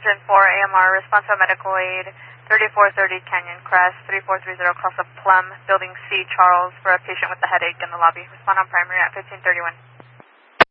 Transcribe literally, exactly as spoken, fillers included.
Engine four A M R, response to medical aid, thirty-four thirty Canyon Crest, three four three zero Cross of Plum, Building C, Charles, for a patient with a headache in the lobby. Respond on primary at fifteen thirty-one.